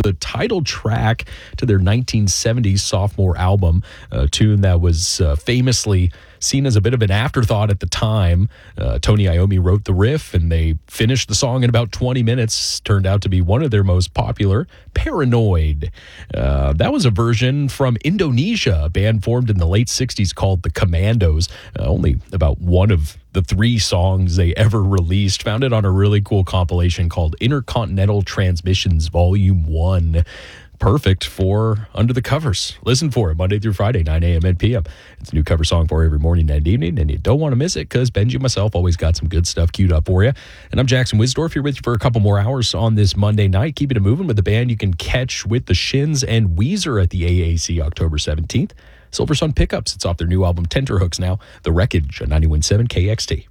the title track to their 1970s sophomore album, a tune that was famously seen as a bit of an afterthought at the time. Tony Iommi wrote the riff, and they finished the song in about 20 minutes. Turned out to be one of their most popular, Paranoid. That was a version from Indonesia, a band formed in the late 60s called the Commandos. Only about one of the 3 songs they ever released. Found it on a really cool compilation called Intercontinental Transmissions Volume 1. Perfect for Under the Covers. Listen for it Monday through Friday, 9 a.m. and p.m. It's a new cover song for every morning and evening, and you don't want to miss it because Benji and myself always got some good stuff queued up for you. And I'm Jackson Wisdorf here with you for a couple more hours on this Monday night. Keeping it moving with the band you can catch with the Shins and Weezer at the AAC October 17th. Silver Sun Pickups. It's off their new album Tenterhooks now. The Wreckage on 91.7 KXT.